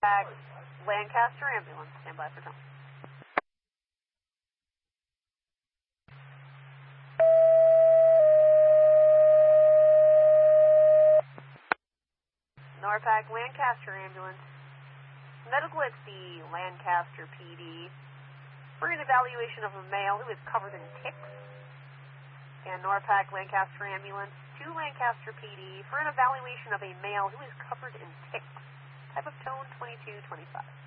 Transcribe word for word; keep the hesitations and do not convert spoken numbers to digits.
Lancaster ambulance, stand by for tone. Norpac Lancaster ambulance. Medical at the Lancaster P D for an evaluation of a male who is covered in ticks. And Norpac Lancaster ambulance to Lancaster P D for an evaluation of a male who is covered in ticks. Type of tone twenty-two twenty-five.